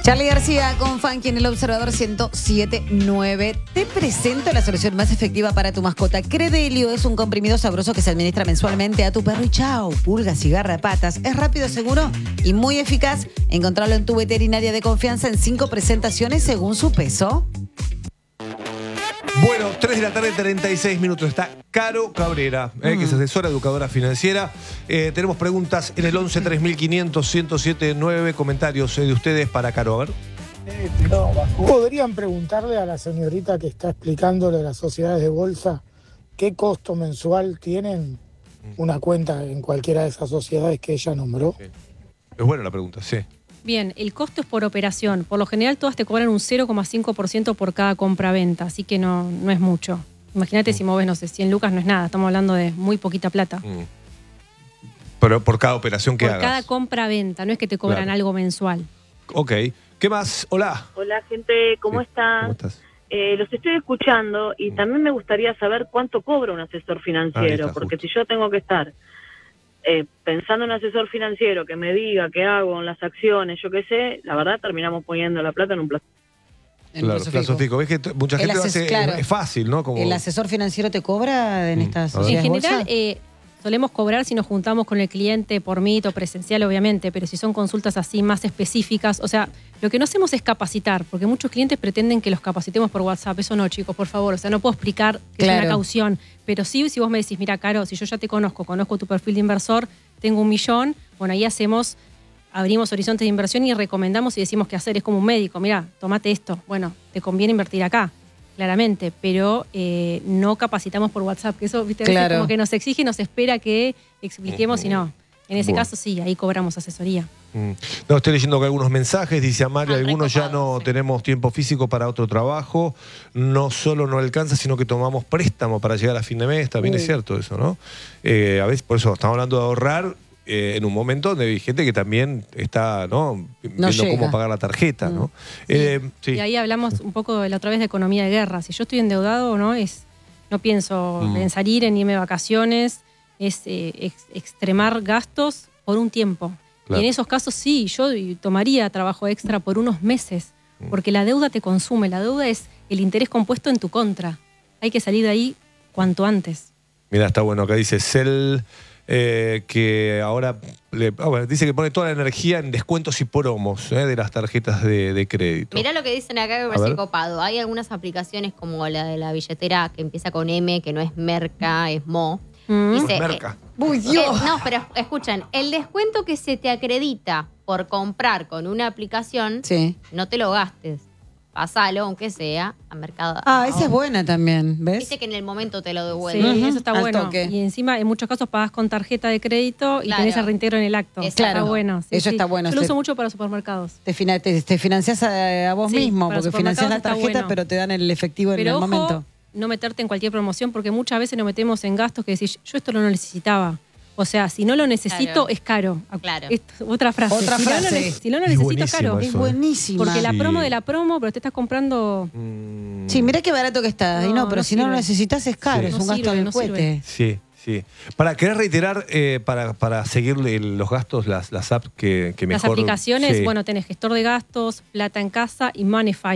Charly García con Funky en El Observador 107.9. Te presento la solución más efectiva para tu mascota. Credelio es un comprimido sabroso que se administra mensualmente a tu perro y chao. Pulgas y garrapatas. Es rápido, seguro y muy eficaz. Encontrarlo en tu veterinaria de confianza en 5 presentaciones según su peso. Bueno, 3 de la tarde, 36 minutos. Está Caro Cabrera, que es asesora educadora financiera. Tenemos preguntas en el 11 3500 1079. Comentarios de ustedes para Caro. A ver. ¿Podrían preguntarle a la señorita que está explicándole las sociedades de bolsa qué costo mensual tienen una cuenta en cualquiera de esas sociedades que ella nombró? Sí. Es buena la pregunta, sí. Bien, el costo es por operación. Por lo general todas te cobran un 0,5% por cada compra-venta, así que no es mucho. Imagínate si moves, no sé, 100 lucas no es nada, estamos hablando de muy poquita plata. Pero por cada operación que hagas. Por cada compra-venta, no es que te cobran algo mensual. Ok. ¿Qué más? Hola. Hola, gente, ¿cómo están? ¿Cómo estás? Los estoy escuchando y también me gustaría saber cuánto cobra un asesor financiero, porque si yo tengo que estar pensando en un asesor financiero que me diga qué hago en las acciones, yo qué sé, la verdad terminamos poniendo la plata en un plazo. Claro, plazo fijo. Ves que mucha gente lo hace, es fácil, ¿no? Como... ¿El asesor financiero te cobra en estas sociedades? En general, solemos cobrar si nos juntamos con el cliente por mito, presencial, obviamente, pero si son consultas así más específicas, o sea, lo que no hacemos es capacitar, porque muchos clientes pretenden que los capacitemos por WhatsApp. Eso no, chicos, por favor. O sea, no puedo explicar que es una caución, pero sí, si vos me decís, mira, Caro, si yo ya te conozco tu perfil de inversor, tengo 1 millón, bueno, ahí abrimos horizontes de inversión y recomendamos y decimos qué hacer. Es como un médico, mira, tomate esto, bueno, te conviene invertir acá. Claramente, pero no capacitamos por WhatsApp, que eso, viste, a veces como que nos exige y nos espera que expliquemos y no. En ese caso sí, ahí cobramos asesoría. No, estoy leyendo algunos mensajes, dice Amalia, algunos ya no tenemos tiempo físico para otro trabajo, no solo no alcanza, sino que tomamos préstamo para llegar a fin de mes, también es cierto eso, ¿no? A veces, por eso estamos hablando de ahorrar en un momento donde hay gente que también está, ¿no? Viendo cómo pagar la tarjeta, ¿no? Sí. Y ahí hablamos un poco la otra vez de economía de guerra. Si yo estoy endeudado, no pienso en salir, en irme de vacaciones, es extremar gastos por un tiempo. Claro. Y en esos casos sí, yo tomaría trabajo extra por unos meses, porque la deuda te consume, la deuda es el interés compuesto en tu contra. Hay que salir de ahí cuanto antes. Mira, está bueno, acá dice Cel, que ahora dice que pone toda la energía en descuentos y promos de las tarjetas de crédito. Mirá lo que dicen acá que me parece copado. Hay algunas aplicaciones como la de la billetera que empieza con M, que no es Merca, es Mo. Dice, Merca. No, pero escuchen, el descuento que se te acredita por comprar con una aplicación, no te lo gastes. Pásalo, aunque sea, a Mercado. Esa es buena también, ¿ves? Dice que en el momento te lo devuelve. Sí, eso está bueno. Y encima, en muchos casos, pagás con tarjeta de crédito y tenés el reintegro en el acto. Claro. Está bueno. Eso está bueno. Yo lo uso mucho para supermercados. Te financiás a vos mismo, porque financiás la tarjeta, pero te dan el efectivo en el momento. No meterte en cualquier promoción, porque muchas veces nos metemos en gastos que decís, yo esto no lo necesitaba. O sea, si no lo necesito, es caro. Claro. Otra frase. Si no lo necesito, es caro. Es buenísima. Porque la promo de la promo, pero te estás comprando... Sí, mirá qué barato que está. Pero si no lo necesitas, es caro. Es un gasto del cohete. Sí. ¿Querés reiterar para seguir los gastos, las apps que mejor... Las aplicaciones, bueno, tenés gestor de gastos, plata en casa y Moneyfy.